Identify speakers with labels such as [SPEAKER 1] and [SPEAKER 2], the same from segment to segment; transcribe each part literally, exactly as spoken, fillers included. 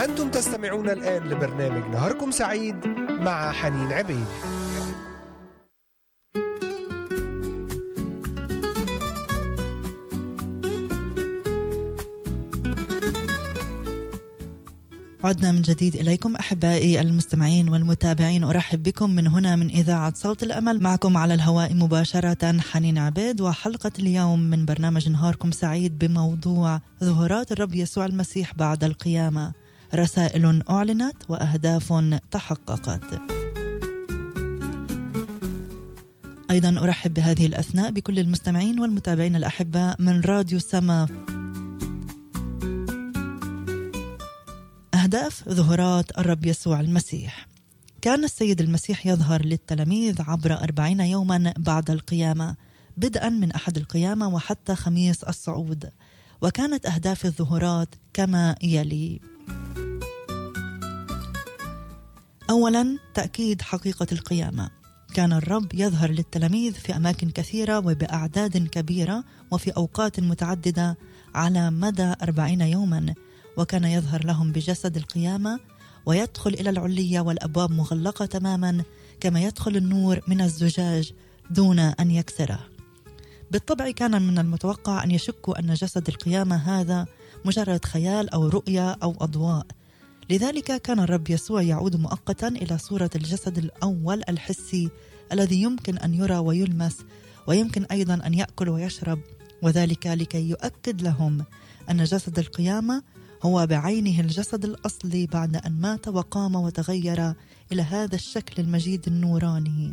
[SPEAKER 1] أنتم تستمعون الآن لبرنامج نهاركم سعيد مع حنين عبيد.
[SPEAKER 2] عدنا من جديد إليكم أحبائي المستمعين والمتابعين. أرحب بكم من هنا من إذاعة صوت الأمل، معكم على الهواء مباشرة حنين عبيد، وحلقة اليوم من برنامج نهاركم سعيد بموضوع ظهورات الرب يسوع المسيح بعد القيامة، رسائل أعلنت وأهداف تحققت. أيضا أرحب بهذه الأثناء بكل المستمعين والمتابعين الأحباء من راديو سما. أهداف ظهورات الرب يسوع المسيح. كان السيد المسيح يظهر للتلاميذ عبر أربعين يوما بعد القيامة، بدءا من أحد القيامة وحتى خميس الصعود، وكانت أهداف الظهورات كما يلي: أولا، تأكيد حقيقة القيامة. كان الرب يظهر للتلاميذ في أماكن كثيرة وبأعداد كبيرة وفي أوقات متعددة على مدى أربعين يوما، وكان يظهر لهم بجسد القيامة ويدخل إلى العلية والأبواب مغلقة تماما، كما يدخل النور من الزجاج دون أن يكسره. بالطبع كان من المتوقع أن يشكوا أن جسد القيامة هذا مجرد خيال أو رؤية أو أضواء، لذلك كان الرب يسوع يعود مؤقتا إلى صورة الجسد الأول الحسي الذي يمكن أن يرى ويلمس، ويمكن أيضا أن يأكل ويشرب، وذلك لكي يؤكد لهم أن جسد القيامة هو بعينه الجسد الأصلي بعد أن مات وقام وتغير إلى هذا الشكل المجيد النوراني.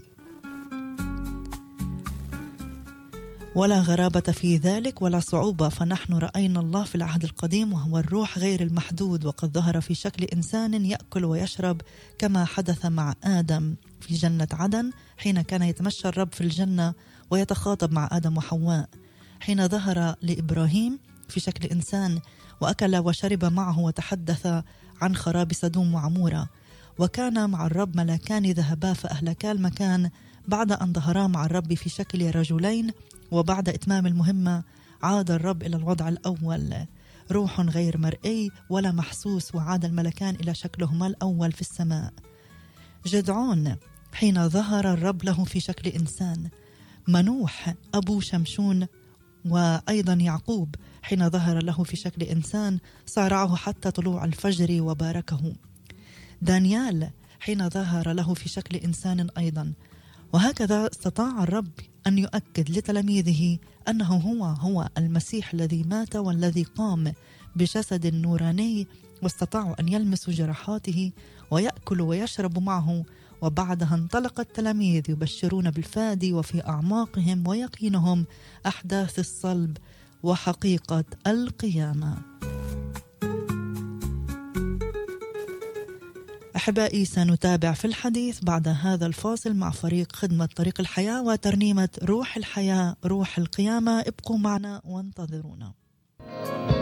[SPEAKER 2] ولا غرابة في ذلك ولا صعوبة، فنحن رأينا الله في العهد القديم وهو الروح غير المحدود، وقد ظهر في شكل إنسان يأكل ويشرب كما حدث مع آدم في جنة عدن حين كان يتمشى الرب في الجنة ويتخاطب مع آدم وحواء، حين ظهر لإبراهيم في شكل إنسان وأكل وشرب معه وتحدث عن خراب سدوم وعمورة، وكان مع الرب ملكان ذهبا فأهلكا المكان بعد أن ظهرا مع الرب في شكل رجلين، وبعد إتمام المهمة عاد الرب إلى الوضع الأول، روح غير مرئي ولا محسوس، وعاد الملكان إلى شكلهما الأول في السماء. جدعون حين ظهر الرب له في شكل إنسان، منوح أبو شمشون وأيضا يعقوب حين ظهر له في شكل إنسان صارعه حتى طلوع الفجر وباركه. دانيال حين ظهر له في شكل إنسان أيضا. وهكذا استطاع الرب أن يؤكد لتلاميذه أنه هو هو المسيح الذي مات والذي قام بجسد نوراني، واستطاعوا أن يلمسوا جراحاته ويأكلوا ويشربوا معه. وبعدها انطلق التلاميذ يبشرون بالفادي وفي أعماقهم ويقينهم أحداث الصلب وحقيقة القيامة. أحبائي، سنتابع في الحديث بعد هذا الفاصل مع فريق خدمة طريق الحياة وترنيمة روح الحياة روح القيامة. ابقوا معنا وانتظرونا.